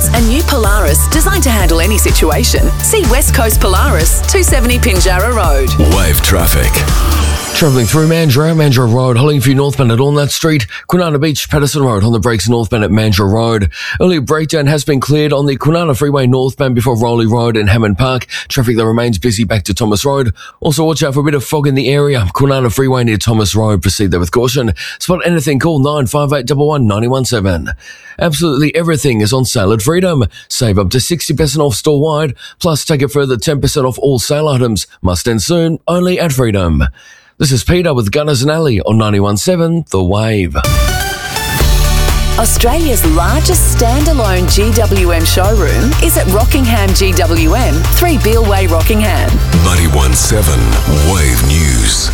a new Polaris designed to handle any situation. See West Coast Polaris, 270 Pinjarra Road. Wave traffic. Travelling through Mandurah Road, Hollingview northbound at Allnut Street, Kwinana Beach, Patterson Road on the brakes northbound at Mandurah Road. Early breakdown has been cleared on the Kwinana Freeway northbound before Rowley Road and Hammond Park. Traffic that remains busy back to Thomas Road. Also watch out for a bit of fog in the area. Kwinana Freeway near Thomas Road, proceed there with caution. Spot anything, call 958 11 917. Absolutely everything is on sale at Freedom. Save up to 60% off store-wide, plus take a further 10% off all sale items. Must end soon, only at Freedom. This is Peter with Gunners and Alley on 91.7 The Wave. Australia's largest standalone GWM showroom is at Rockingham GWM, 3 Beale Way, Rockingham. 91.7 Wave News.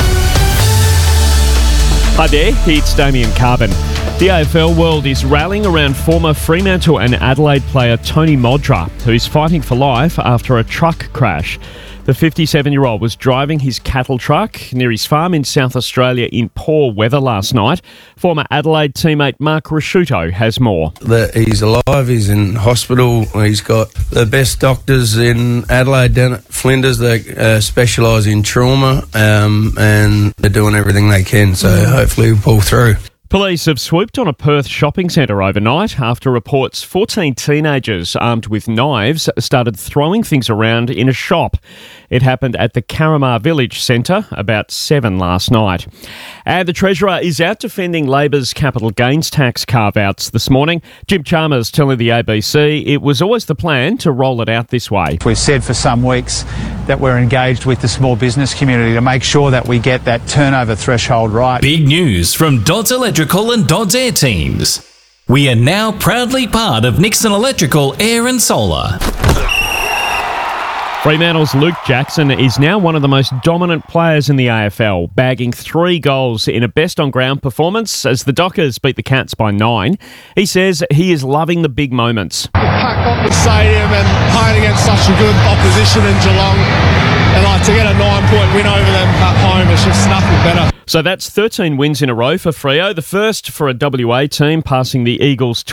Hi there, it's Damien Carbon. The AFL world is rallying around former Fremantle and Adelaide player Tony Modra, who's fighting for life after a truck crash. The 57-year-old was driving his cattle truck near his farm in South Australia in poor weather last night. Former Adelaide teammate Mark Rasciuto has more. He's alive, he's in hospital, he's got the best doctors in Adelaide down at Flinders. They specialise in trauma and they're doing everything they can, so hopefully we'll pull through. Police have swooped on a Perth shopping centre overnight after reports 14 teenagers armed with knives started throwing things around in a shop. It happened at the Carramar Village Centre about 7 last night. And the Treasurer is out defending Labor's capital gains tax carve-outs this morning. Jim Chalmers telling the ABC it was always the plan to roll it out this way. We've said for some weeks that we're engaged with the small business community to make sure that we get that turnover threshold right. Big news from Dodds Electrical and Dodds Air teams. We are now proudly part of Nixon Electrical Air and Solar. Fremantle's Luke Jackson is now one of the most dominant players in the AFL, bagging 3 goals in a best-on-ground performance as the Dockers beat the Cats by 9. He says he is loving the big moments. Packed up the stadium and playing against such a good opposition in Geelong, and to get a 9-point win over them at home is just nothing better. So that's 13 wins in a row for Freo, the first for a WA team, passing the Eagles